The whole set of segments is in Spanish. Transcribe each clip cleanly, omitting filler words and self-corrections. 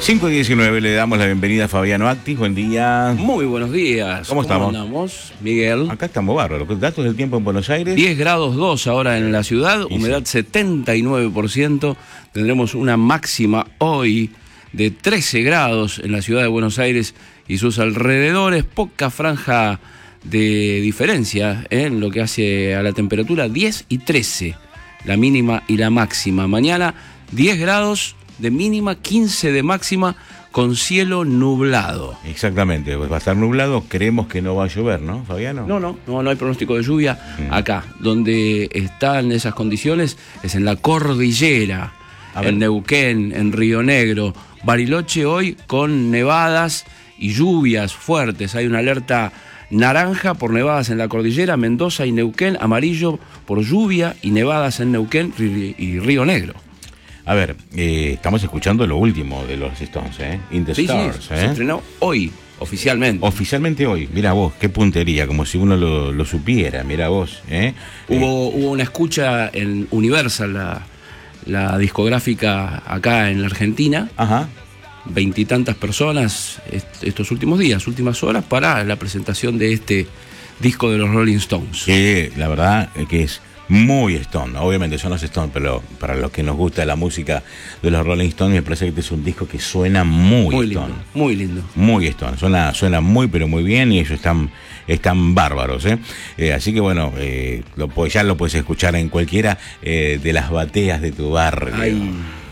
5:19, le damos la bienvenida a Fabiano Actis. Buen día. Muy buenos días. ¿Cómo estamos? Andamos, Miguel? Acá estamos bárbaros. Datos del tiempo en Buenos Aires. 10 grados 2 ahora en la ciudad, humedad 79%. Tendremos una máxima hoy de 13 grados en la ciudad de Buenos Aires y sus alrededores. Poca franja de diferencia en lo que hace a la temperatura, 10 y 13, la mínima y la máxima. Mañana 10 grados de mínima, 15 de máxima, con cielo nublado. Exactamente, pues va a estar nublado, creemos que no va a llover, ¿no, Fabiano? No hay pronóstico de lluvia. Acá, donde están esas condiciones, es en la cordillera, en Neuquén, en Río Negro, Bariloche hoy con nevadas y lluvias fuertes. Hay una alerta naranja por nevadas en la cordillera, Mendoza y Neuquén, amarillo por lluvia y nevadas en Neuquén y Río Negro. A ver, estamos escuchando lo último de los Stones, In the Stars. Sí, se estrenó hoy, oficialmente. Oficialmente hoy, mira vos, qué puntería, como si uno lo supiera, mira vos. Hubo una escucha en Universal, la discográfica acá en la Argentina. Ajá. 20 y tantas personas estos últimos días, últimas horas, para la presentación de este disco de los Rolling Stones. Que la verdad que es muy Stone, obviamente son los Stones, pero para los que nos gusta la música de los Rolling Stones, me parece que este es un disco que suena muy Stone. Lindo, muy lindo. Muy Stone, suena muy pero muy bien y ellos están bárbaros, así que bueno, ya lo puedes escuchar en cualquiera de las bateas de tu barrio. Ay.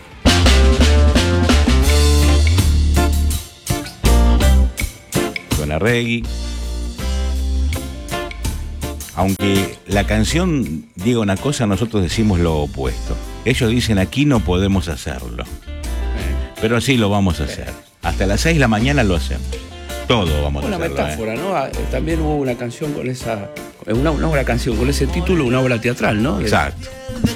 Suena reggae. Aunque la canción diga una cosa, nosotros decimos lo opuesto. Ellos dicen aquí no podemos hacerlo. Pero sí lo vamos a hacer. Hasta las 6 de la mañana lo hacemos. Todo vamos a hacerlo. Una metáfora, ¿no? También hubo una canción con esa... Una canción con ese título, una obra teatral, ¿no? Exacto.